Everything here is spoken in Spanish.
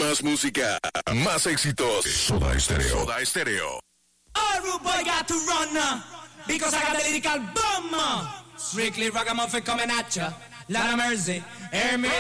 Más música, más éxitos. Soda Stereo. Soda Stereo. All rude boy got to run now, because I got the lyrical bomb. Strictly ragamuffin coming at ya. Lot of mercy. Hear me